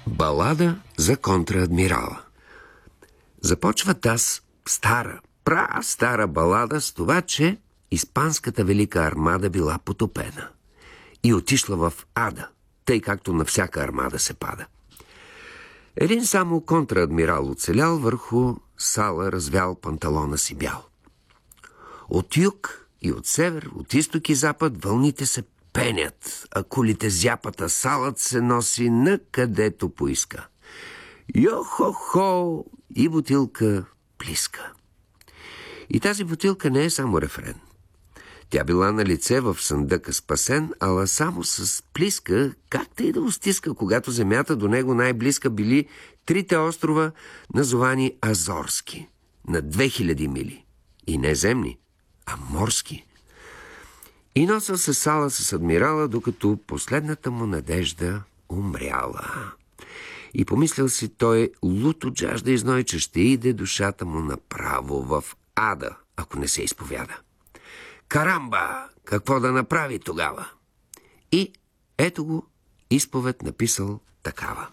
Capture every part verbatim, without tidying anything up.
Балада за контраадмирала. Започва таз стара, пра стара балада с това, че испанската велика армада била потопена и отишла в ада, тъй както на всяка армада се пада. Един само контраадмирал оцелял, върху сала развял панталона си бял. От юг и от север, от изток и запад вълните се пенят, а кулите зяпат, а салът се носи накъдето поиска. Йо-хо-хо и бутилка плиска. И тази бутилка не е само рефрен. Тя била на лице в съндъка спасен, ала само с плиска, как да и да устиска, когато земята до него най-близка били трите острова, назовани Азорски, на две хиляди мили. И не земни, а морски. И носил се сала с адмирала, докато последната му надежда умряла. И помислял си той лут от жажда и зной, че ще иде душата му направо в ада, ако не се изповяда. Карамба! Какво да направи тогава? И ето го изповед написал такава.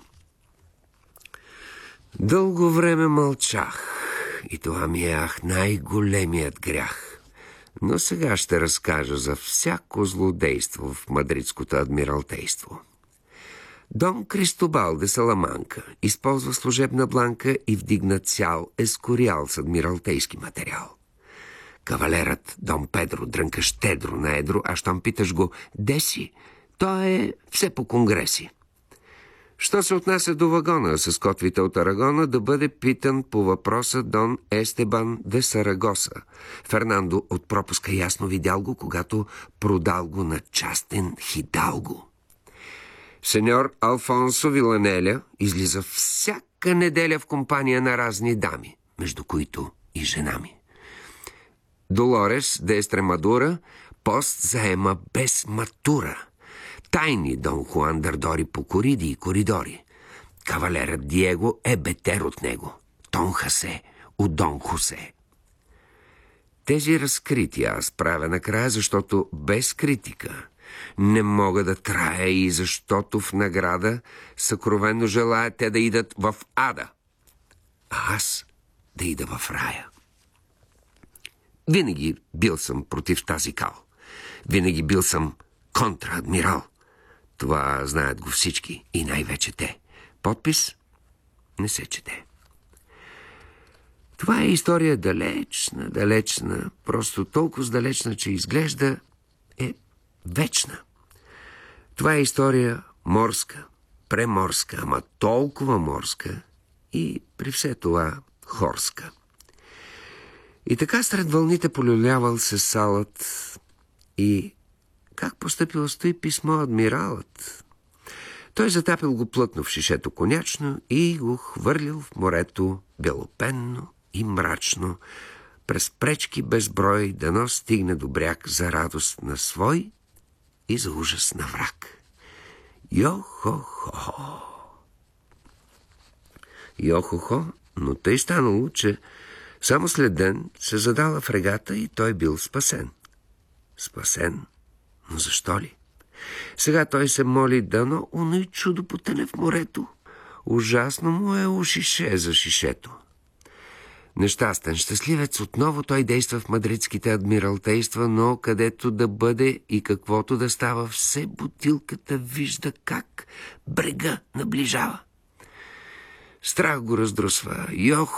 Дълго време мълчах, и това ми е ах най-големият грях. Но сега ще разкажа за всяко злодейство в мадридското адмиралтейство. Дон Кристобал де Саламанка използва служебна бланка и вдигна цял ескориал с адмиралтейски материал. Кавалерът Дон Педро дрънка щедро на едро, а щом питаш го де си, той е все по конгреси. Що се отнася до вагона с котвите от Арагона, да бъде питан по въпроса Дон Естебан де Сарагоса. Фернандо от пропуска ясно видял го, когато продал го на частен хидалго. Сеньор Алфонсо Виланеля излиза всяка неделя в компания на разни дами, между които и жена ми. Долорес де Естремадура пост заема без матура. Тайни Дон Хуан дърдори по кориди и коридори. Кавалерът Диего е бетер от него. Тон Хасе от Дон Хосе. Тези разкрития аз правя накрая, защото без критика не мога да трая и защото в награда съкровенно желая те да идат в ада, а аз да ида в рая. Винаги бил съм против тази кал. Винаги бил съм контраадмирал. Това знаят го всички и най-вече те. Подпис не се чете. Това е история далечна, далечна, просто толкова далечна, че изглежда е вечна. Това е история морска, преморска, ама толкова морска и при все това хорска. И така сред вълните полюлявал се салът и как постъпило стои писмо адмиралът. Той затапил го плътно в шишето конячно и го хвърлил в морето белопенно и мрачно, през пречки безброй, дано стигне до бряг за радост на свой и за ужас на враг. Йо-хо-хо! Йо-хо-хо, но тъй станало, че само след ден се задала фрегата и той бил спасен. Спасен? Но защо ли? Сега той се моли, дано оно чудо потъне в морето. Ужасно му е у шише за шишето. Нещастен щастливец, отново той действа в мадридските адмиралтейства, но където да бъде и каквото да става, все бутилката вижда как брега наближава. Страх го раздрусва. Йох